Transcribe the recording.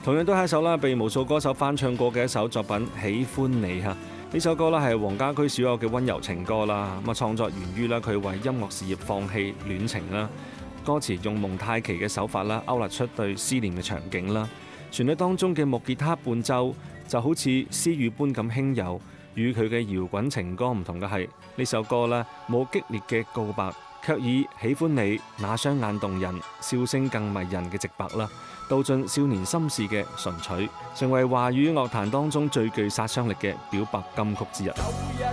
同樣都係一首被無數歌手翻唱過嘅一首作品《喜歡你》嚇。呢首歌係黃家駒少有嘅溫柔情歌啦。咁創作源於佢為音樂事業放棄戀情啦。歌詞用蒙太奇嘅手法勾勒出對思念嘅場景啦。旋律當中嘅木吉他伴奏就好似詩語般咁輕柔。與佢嘅搖滾情歌唔同嘅係，呢首歌冇激烈嘅告白，卻以喜歡你那雙眼動人、笑聲更迷人嘅直白道盡少年心事嘅純粹，成為華語樂壇當中最具殺傷力嘅表白金曲之一。